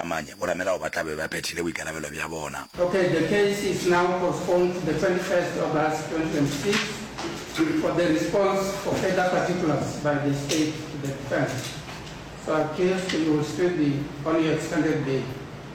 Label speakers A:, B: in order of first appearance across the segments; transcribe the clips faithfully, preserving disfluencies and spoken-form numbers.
A: manye boramela ba tla be ba phethile boikarabelo bja bona.
B: Okay, the case is now postponed to the twenty-first of August twenty twenty-six for the response for further particulars by the state to the defense. So I accused you will still be on your extended day.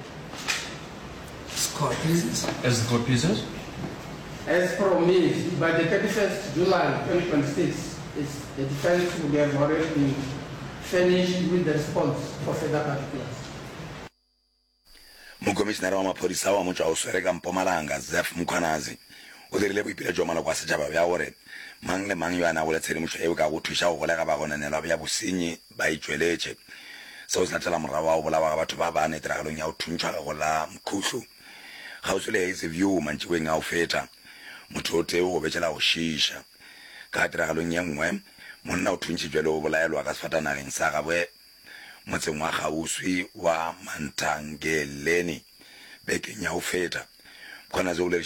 C: Court pleases. As the court pleases.
B: As promised, by the thirty-first of July twenty twenty-six, is the defense will have already been finished with the response for further particulars.
A: Mukomishinara wa mapolisa wa mutwa uswereka Mpumalanga Zef Mkhwanazi o dirile boipelo jwa mala kwa setjhaba bja gore mang le mang yo ana go letsere motho eo ka go thusha go golega ba gonanelwa bja bosenyi ba itšweletše seo se latela morago wa go bolawa ga batho ba ba netiragalong ya go thuntšhwa go la mkhutlu ga o tsole ise view mantšiweng a go feta motho o teo go betšela go šiša ka tiragalong ye nngwe monna o thuntšitšwe le go bolaelwa ka sefatanageng sa gabwe motseng wa Gauswi wa Mantangeleni bekeng ya go feta. I would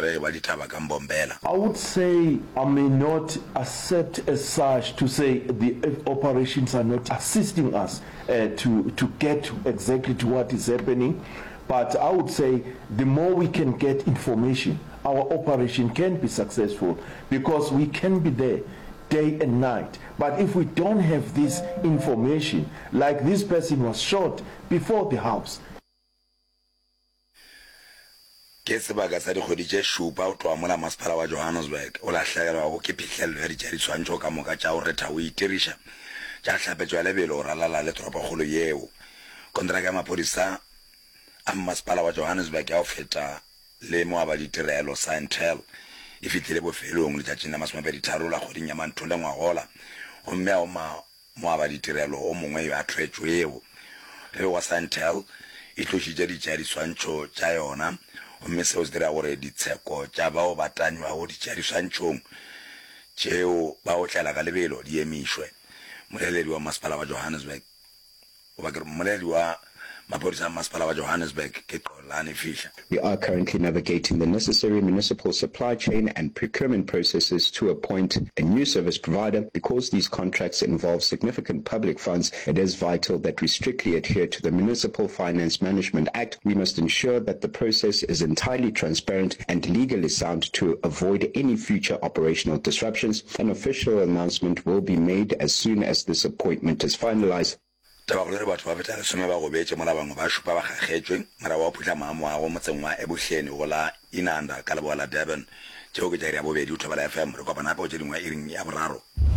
D: say I may not accept as such to say the operations are not assisting us uh, to, to get exactly to what is happening. But I would say the more we can get information, our operation can be successful because we can be there day and night. But if we don't have this information, like this person was shot before the house,
A: ke sebaka sa dikgwedi tše šupa o tloa mola masepala wa Johannesburg o lahlegelwa go ke phihlelelo ya ditšadiswantšho ka moka tša go retha o itiriša tša hlapetšwa lebelo o ralala le toropokgolo yeo kontraka ya maphodisa a masepala wa Johannesburg ya go feta le moa ba ditirelo Santel e fihlile bofelong letšatšing la masomepedi tharo la kgweding ya Manthole ngwagola gomme ao moa ba ditirelo o mongwe yo a thwetšweo ge wa Santel e tlošitše ditšadiswantšho tša yona gomme seo se dira gore ditsheko tša bao ba tanywago ditšadiswantšhong tšeo ba o tlela ka lebelo di emišwe moleledi wa masepala wa Johannesburg o ba kere moleledi wa maphodisa masepala wa Johannesburg ke Xolani Fihla.
E: We are currently navigating the necessary municipal supply chain and procurement processes to appoint a new service provider. Because these contracts involve significant public funds, it is vital that we strictly adhere to the Municipal Finance Management Act. We must ensure that the process is entirely transparent and legally sound to avoid any future operational disruptions. An official announcement will be made as soon as this appointment is finalized.
A: Tabagolere batho ba feta lesome ba go betse mola bangwe ba shupa ba gagetswe mara wa phutla maamo a go motseng wa Ebuhleni go la Inanda ka leboa la Durban tšeo ke tša iri ya bobedi o thobela F M re kopana hape o tše dingwe iring ya boraro.